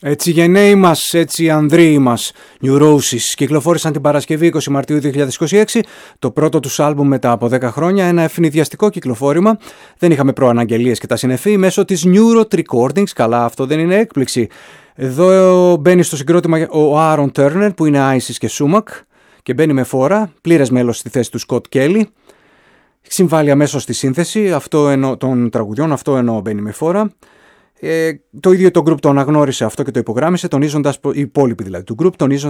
Έτσι γενναίοι μας, έτσι ανδρείοι μας, Neurosis, κυκλοφόρησαν την Παρασκευή 20 Μαρτίου 2026, το πρώτο τους άλμπουμ μετά από 10 χρόνια, ένα ευνηδιαστικό κυκλοφόρημα, δεν είχαμε προαναγγελίες και τα συνεφή, μέσω της Neurot Recordings, καλά αυτό δεν είναι έκπληξη. Εδώ μπαίνει στο συγκρότημα ο Aaron Turner που είναι Isis και Sumac και μπαίνει με φόρα, πλήρες μέλος στη θέση του Scott Kelly. Συμβάλλει αμέσως στη σύνθεση των τραγουδιών, αυτό εννοώ μπαίνει με φόρα. Το ίδιο το group το αναγνώρισε αυτό και το υπογράμμισε, τονίζοντας, οι υπόλοιποι δηλαδή του group,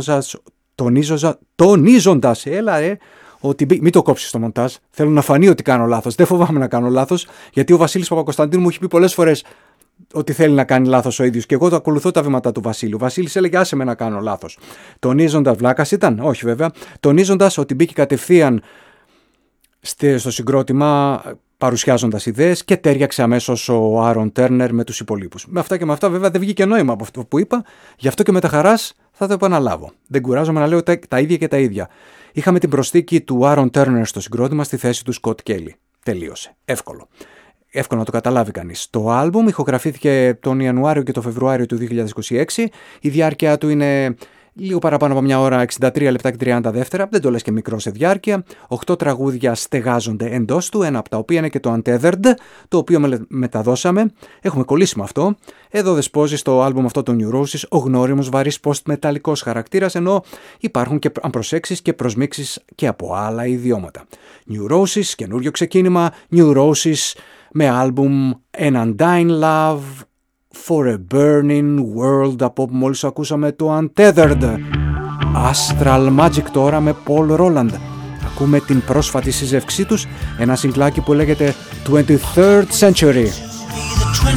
τονίζοντας, ότι μην το κόψεις στο μοντάζ, θέλω να φανεί ότι κάνω λάθος, δεν φοβάμαι να κάνω λάθος, γιατί ο Βασίλης Παπακοσταντίνου μου έχει πει πολλές φορές ότι θέλει να κάνει λάθος ο ίδιος και εγώ το ακολουθώ τα βήματα του Βασίλη. Ο Βασίλης έλεγε άσε με να κάνω λάθος. Τονίζοντας, βλάκας ήταν, όχι βέβαια, τονίζοντας ότι μπήκε κατευθείαν στο συγκρότημα παρουσιάζοντας ιδέες και τέριαξε αμέσως ο Άρον Τέρνερ με τους υπολείπους. Με αυτά και με αυτά βέβαια δεν βγήκε νόημα από αυτό που είπα, γι' αυτό και με τα χαράς θα το επαναλάβω. Δεν κουράζομαι να λέω τα ίδια και τα ίδια. Είχαμε την προσθήκη του Άρον Τέρνερ στο συγκρότημα στη θέση του Σκοτ Κέλι. Τελείωσε. Εύκολο. Εύκολο να το καταλάβει κανείς. Το άλμπουμ ηχογραφήθηκε τον Ιανουάριο και τον Φεβρουάριο του 2026. Η διάρκεια του είναι λίγο παραπάνω από μια ώρα, 63 λεπτά και 30 δεύτερα. Δεν το λες και μικρό σε διάρκεια. 8 τραγούδια στεγάζονται εντός του, ένα από τα οποία είναι και το Untethered, το οποίο μεταδώσαμε. Έχουμε κολλήσει με αυτό. Εδώ δεσπόζει στο άλμπουμ αυτό το Neurosis ο γνώριμος βαρύς post-μεταλλικός χαρακτήρας, ενώ υπάρχουν και αν προσέξεις και προσμίξεις και από άλλα ιδιώματα. Neurosis, καινούριο ξεκίνημα, Neurosis με άλμπουμ An Undying Love for a Burning World, από όπου μόλις ακούσαμε το Untethered. Astral Magic τώρα με Paul Roland. Ακούμε την πρόσφατη σύζευξή τους, ένα συγκλάκι που λέγεται 23rd Century.